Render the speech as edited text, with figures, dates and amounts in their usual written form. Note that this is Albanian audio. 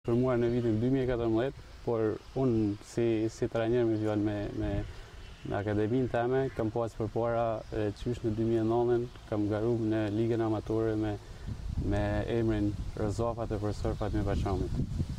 Formuar në vitin 2014, por unë si trajner me fjallë me akademinë teme, kam pas përpara qysh në 2009 kam garu në ligën amatore me emrin Rëzafa të profesor Fatmir Bashamit.